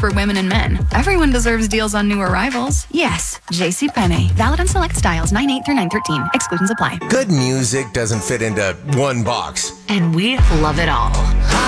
for women and men. Everyone deserves deals on new arrivals. Yes, JCPenney. Valid on select styles 9/8 through 9/13. Exclusions apply. Good music doesn't fit into one box. And we love it all.